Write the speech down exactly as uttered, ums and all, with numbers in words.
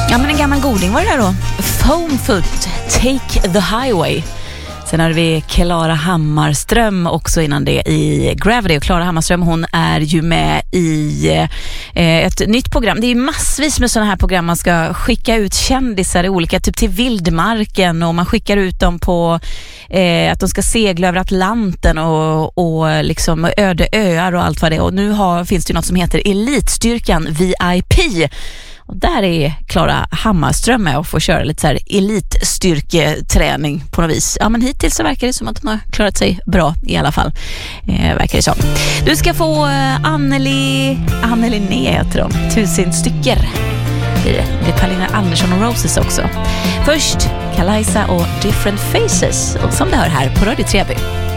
Ja, men en gammal goding var det där då. Foamfoot, Take the Highway. Sen har vi Klara Hammarström också innan det i Gravity. Och Klara Hammarström, hon är ju med i eh, ett nytt program. Det är massvis med sådana här program. Man ska skicka ut kändisar i olika, typ till vildmarken. Och man skickar ut dem på eh, att de ska segla över Atlanten och, och liksom öde öar och allt vad det är. Och nu har, finns det ju något som heter Elitstyrkan V I P. Och där är Klara Hammarström med och får köra lite så här elitstyrketräning på något vis. Ja, men hittills så verkar det som att hon har klarat sig bra i alla fall. Eh, verkar det så. Du ska få eh, Anneli, Anneli Né heter de. Tusen stycker. Det är, det är Paulina Andersson och Roses också. Först Kalaisa och Different Faces. Och som det hör här på Radio Treby.